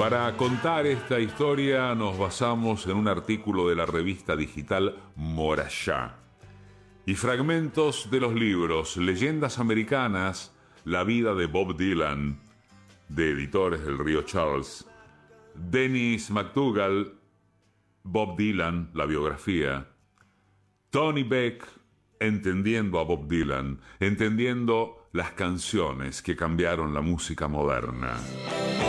Para contar esta historia nos basamos en un artículo de la revista digital Morayá y fragmentos de los libros Leyendas Americanas, La vida de Bob Dylan, de Editores del Río Charles, Dennis McDougall, Bob Dylan, la biografía, Tony Beck, Entendiendo a Bob Dylan, entendiendo las canciones que cambiaron la música moderna.